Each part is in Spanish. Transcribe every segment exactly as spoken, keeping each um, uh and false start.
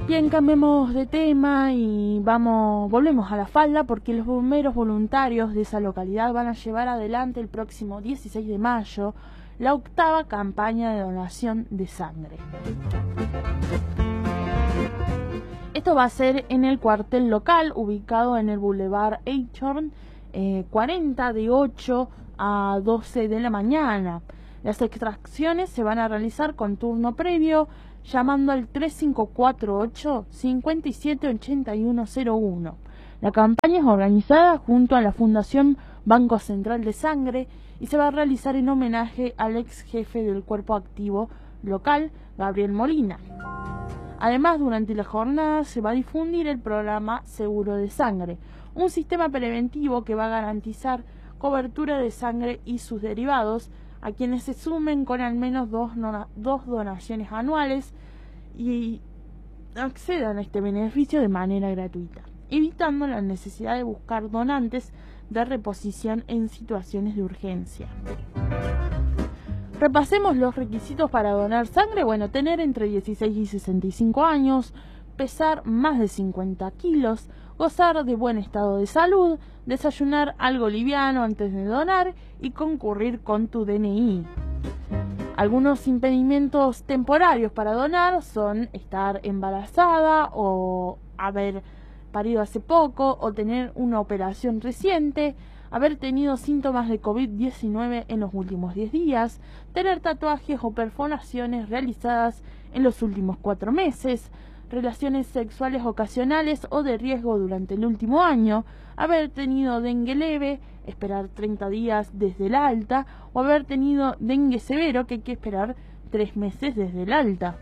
Bien, cambiemos de tema y vamos, volvemos a La Falda, porque los bomberos voluntarios de esa localidad van a llevar adelante el próximo dieciséis de mayo la octava campaña de donación de sangre. Esto va a ser en el cuartel local, ubicado en el Boulevard Eichhorn, eh, cuarenta, de ocho a doce de la mañana. Las extracciones se van a realizar con turno previo, llamando al tres cinco cuatro ocho, cinco siete ocho uno cero uno. La campaña es organizada junto a la Fundación Banco Central de Sangre y se va a realizar en homenaje al ex jefe del Cuerpo Activo local, Gabriel Molina. Además, durante la jornada se va a difundir el programa Seguro de Sangre, un sistema preventivo que va a garantizar cobertura de sangre y sus derivados a quienes se sumen con al menos dos, dos donaciones anuales y accedan a este beneficio de manera gratuita, evitando la necesidad de buscar donantes de reposición en situaciones de urgencia. Repasemos los requisitos para donar sangre. Bueno, tener entre dieciséis y sesenta y cinco años, pesar más de cincuenta kilos, gozar de buen estado de salud, desayunar algo liviano antes de donar y concurrir con tu D N I. Algunos impedimentos temporarios para donar son estar embarazada o haber parido hace poco o tener una operación reciente, haber tenido síntomas de COVID diecinueve en los últimos diez días, tener tatuajes o perforaciones realizadas en los últimos cuatro meses, relaciones sexuales ocasionales o de riesgo durante el último año, haber tenido dengue leve, esperar treinta días desde el alta, o haber tenido dengue severo, que hay que esperar tres meses desde el alta.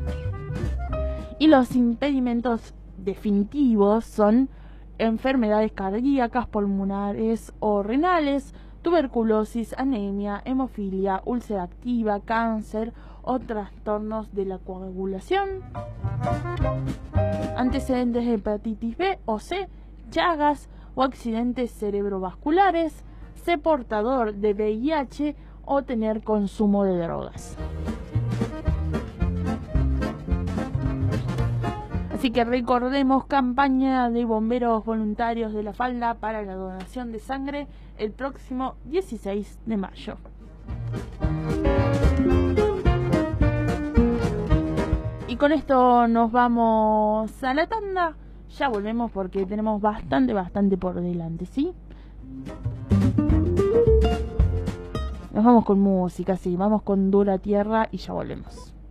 Y los impedimentos definitivos son enfermedades cardíacas, pulmonares o renales, tuberculosis, anemia, hemofilia, úlcera activa, cáncer o trastornos de la coagulación, antecedentes de hepatitis B o C, llagas o accidentes cerebrovasculares, ser portador de V I H o tener consumo de drogas. Así que recordemos, campaña de bomberos voluntarios de La Falda para la donación de sangre el próximo dieciséis de mayo. Y con esto nos vamos a la tanda. Ya volvemos porque tenemos bastante, bastante por delante, ¿sí? Nos vamos con música, sí, vamos con Dura Tierra y ya volvemos.